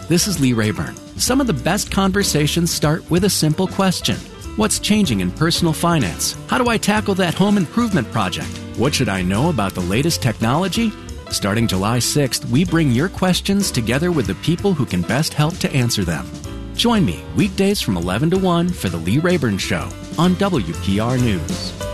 This is Lee Rayburn. Some of the best conversations start with a simple question. What's changing in personal finance? How do I tackle that home improvement project? What should I know about the latest technology? Starting July 6th, we bring your questions together with the people who can best help to answer them. Join me weekdays from 11 to 1 for The Lee Rayburn Show on WPR News.